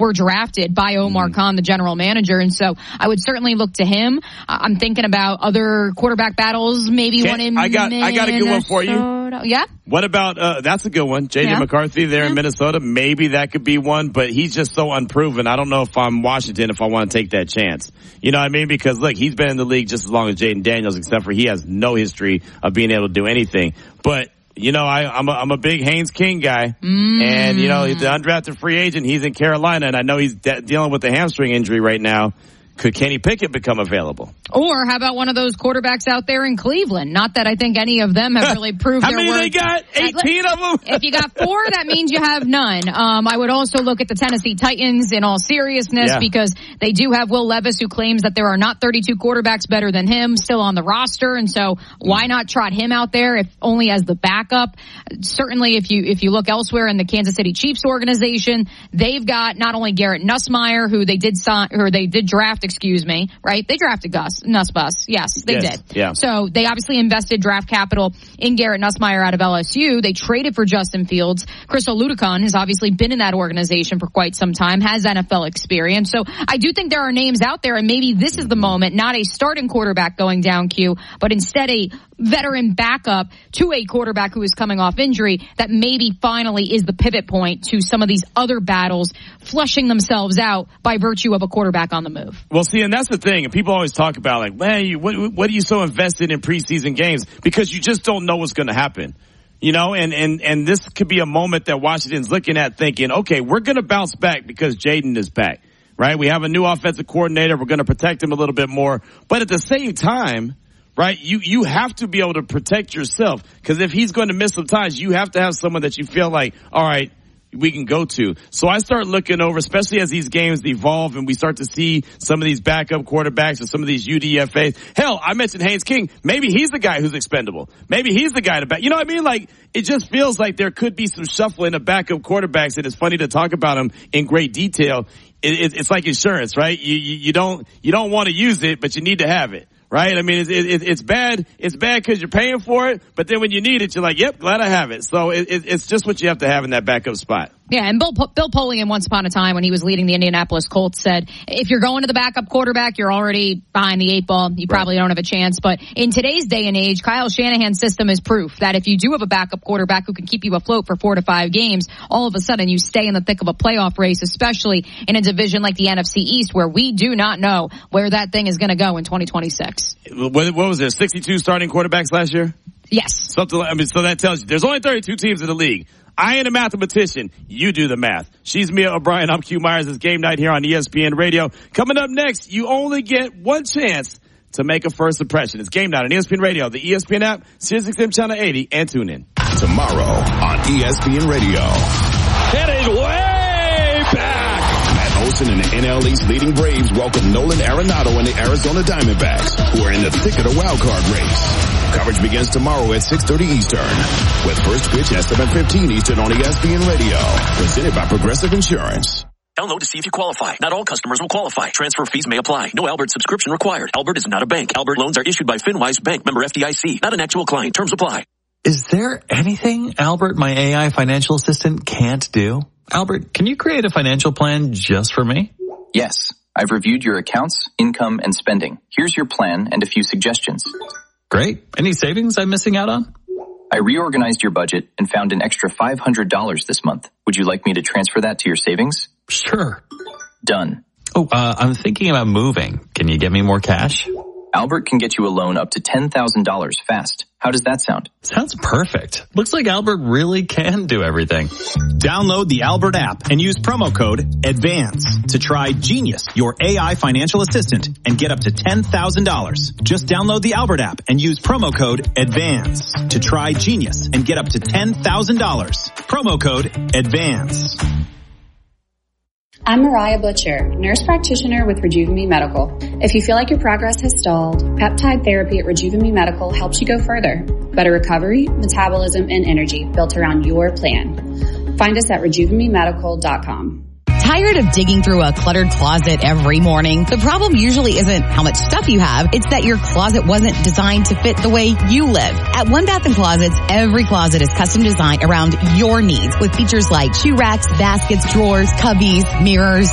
were drafted by Omar Khan, the general manager. And so I would certainly look to him. I'm thinking about other quarterback battles, maybe one in Minnesota. I got a good one for you. Yeah. What about, that's a good one. J.J. McCarthy there in Minnesota. Maybe that could be one, but he's just so unproven. I don't know if I'm Washington if I want to take that chance. You know what I mean? Because look, he's been in the league just as long as Jaden Daniels, except for he has no history of being able to do anything. But, you know, I'm a big Haynes King guy. And, you know, the undrafted free agent, he's in Carolina, and I know he's dealing with a hamstring injury right now. Could Kenny Pickett become available? Or how about one of those quarterbacks out there in Cleveland? Not that I think any of them have really proved their worth. How many they got? 18 of them? If you got 4, that means you have none. I would also look at the Tennessee Titans in all seriousness because they do have Will Levis, who claims that there are not 32 quarterbacks better than him still on the roster. And so why not trot him out there if only as the backup? Certainly if you look elsewhere in the Kansas City Chiefs organization, they've got not only Garrett Nussmeier, who they did draft, right? They drafted Nussbus. Yes, they did. Yeah. So they obviously invested draft capital in Garrett Nussmeier out of LSU. They traded for Justin Fields. Chris Oladokun has obviously been in that organization for quite some time, has NFL experience. So I do think there are names out there, and maybe this is the moment, not a starting quarterback going down, Q, but instead a veteran backup to a quarterback who is coming off injury that maybe finally is the pivot point to some of these other battles flushing themselves out by virtue of a quarterback on the move. Well, see, and that's the thing. And people always talk about, like, man, what are you so invested in preseason games? Because you just don't know what's going to happen. You know, and this could be a moment that Washington's looking at thinking, okay, we're going to bounce back because Jaden is back, right? We have a new offensive coordinator. We're going to protect him a little bit more. But at the same time, right, you have to be able to protect yourself, because if he's going to miss some times, you have to have someone that you feel like, all right, we can go to. So I start looking over, especially as these games evolve and we start to see some of these backup quarterbacks and some of these UDFAs. Hell, I mentioned Haynes King. Maybe he's the guy who's expendable. Maybe he's the guy to back. You know what I mean? Like, it just feels like there could be some shuffling of backup quarterbacks, and it's funny to talk about them in great detail. It's like insurance, right? You don't want to use it, but you need to have it. Right? I mean, it's bad. It's bad because you're paying for it, but then when you need it, you're like, yep, glad I have it. So it's just what you have to have in that backup spot. Yeah, and Bill Polian, once upon a time when he was leading the Indianapolis Colts, said, if you're going to the backup quarterback, you're already behind the 8 ball. You probably don't have a chance. But in today's day and age, Kyle Shanahan's system is proof that if you do have a backup quarterback who can keep you afloat for 4 to 5 games, all of a sudden you stay in the thick of a playoff race, especially in a division like the NFC East, where we do not know where that thing is going to go in 2026. What was there, 62 starting quarterbacks last year? Yes. Something. I mean, so that tells you there's only 32 teams in the league. I ain't a mathematician. You do the math. She's Mia O'Brien. I'm Q Myers. It's Game Night here on ESPN Radio. Coming up next, you only get one chance to make a first impression. It's Game Night on ESPN Radio, the ESPN app, SiriusXM Channel 80, and tune in. Tomorrow on ESPN Radio. It is way back. Matt Olson and the NL East leading Braves welcome Nolan Arenado and the Arizona Diamondbacks, who are in the thick of the wild card race. Coverage begins tomorrow at 6:30 Eastern, with first pitch at 7:15 Eastern on ESPN Radio. Presented by Progressive Insurance. Download to see if you qualify. Not all customers will qualify. Transfer fees may apply. No Albert subscription required. Albert is not a bank. Albert loans are issued by FinWise Bank, member FDIC. Not an actual client. Terms apply. Is there anything Albert, my AI financial assistant, can't do? Albert, can you create a financial plan just for me? Yes. I've reviewed your accounts, income, and spending. Here's your plan and a few suggestions. Great. Any savings I'm missing out on? I reorganized your budget and found an extra $500 this month. Would you like me to transfer that to your savings? Sure. Done. Oh, I'm thinking about moving. Can you get me more cash? Albert can get you a loan up to $10,000 fast. How does that sound? Sounds perfect. Looks like Albert really can do everything. Download the Albert app and use promo code ADVANCE to try Genius, your AI financial assistant, and get up to $10,000. Just download the Albert app and use promo code ADVANCE to try Genius and get up to $10,000. Promo code ADVANCE. I'm Mariah Butcher, nurse practitioner with Rejuvenate Medical. If you feel like your progress has stalled, peptide therapy at Rejuvenate Medical helps you go further. Better recovery, metabolism, and energy built around your plan. Find us at rejuvenatemedical.com. Tired of digging through a cluttered closet every morning? The problem usually isn't how much stuff you have. It's that your closet wasn't designed to fit the way you live. At One Bath & Closets, every closet is custom designed around your needs with features like shoe racks, baskets, drawers, cubbies, mirrors,